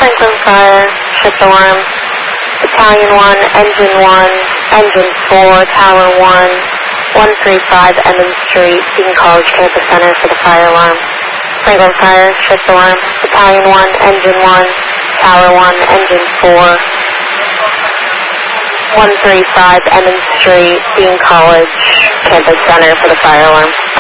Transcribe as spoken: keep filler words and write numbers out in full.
Franklin Fire, shift alarm. Battalion one, Engine one, Engine four, Tower one, one three five Emmons Street, Dean College Campus Center for the fire alarm. Franklin Fire, shift alarm. Battalion one, Engine one, Tower one, Engine four, one three five Emmons Street, Dean College Campus Center for the fire alarm.